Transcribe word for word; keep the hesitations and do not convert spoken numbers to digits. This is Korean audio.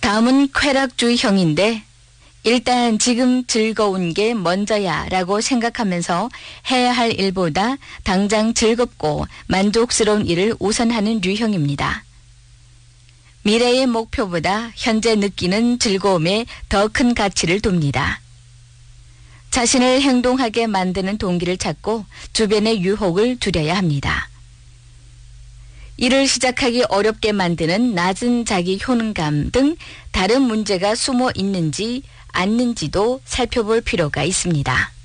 다음은 쾌락주의형인데 일단 지금 즐거운 게 먼저야 라고 생각하면서 해야 할 일보다 당장 즐겁고 만족스러운 일을 우선하는 유형입니다. 미래의 목표보다 현재 느끼는 즐거움에 더 큰 가치를 둡니다. 자신을 행동하게 만드는 동기를 찾고 주변의 유혹을 줄여야 합니다. 일을 시작하기 어렵게 만드는 낮은 자기 효능감 등 다른 문제가 숨어 있는지 않는지도 살펴볼 필요가 있습니다.